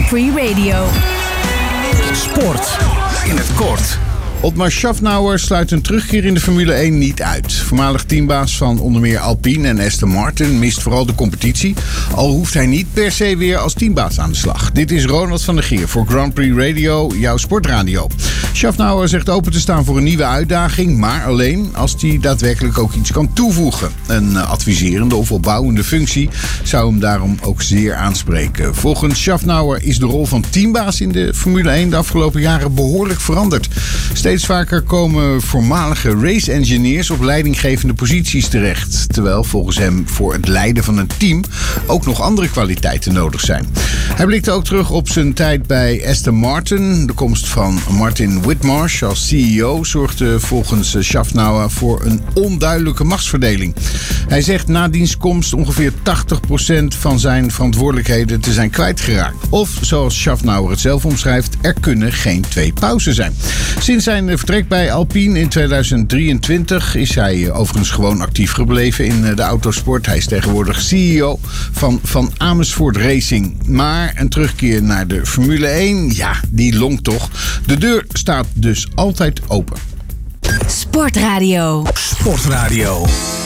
Prix Radio. Sport in het kort. Otmar Szafnauer sluit een terugkeer in de Formule 1 niet uit. Voormalig teambaas van onder meer Alpine en Aston Martin mist vooral de competitie. Al hoeft hij niet per se weer als teambaas aan de slag. Dit is Ronald van der Geer voor Grand Prix Radio, jouw sportradio. Szafnauer zegt open te staan voor een nieuwe uitdaging, maar alleen als hij daadwerkelijk ook iets kan toevoegen. Een adviserende of opbouwende functie zou hem daarom ook zeer aanspreken. Volgens Szafnauer is de rol van teambaas in de Formule 1 de afgelopen jaren behoorlijk veranderd. Steeds vaker komen voormalige race-engineers op leidinggevende posities terecht. Terwijl volgens hem voor het leiden van een team ook nog andere kwaliteiten nodig zijn. Hij blikte ook terug op zijn tijd bij Aston Martin. De komst van Martin Whitmarsh als CEO zorgde volgens Szafnauer voor een onduidelijke machtsverdeling. Hij zegt na diens komst ongeveer 80% van zijn verantwoordelijkheden te zijn kwijtgeraakt. Of zoals Szafnauer het zelf omschrijft, er kunnen geen twee pauzen zijn. Sinds zijn vertrek bij Alpine in 2023 is hij overigens gewoon actief gebleven in de autosport. Hij is tegenwoordig CEO van Amersfoort Racing. Maar een terugkeer naar de Formule 1, ja, die longt toch. De deur staat dus altijd open. Sportradio. Sportradio.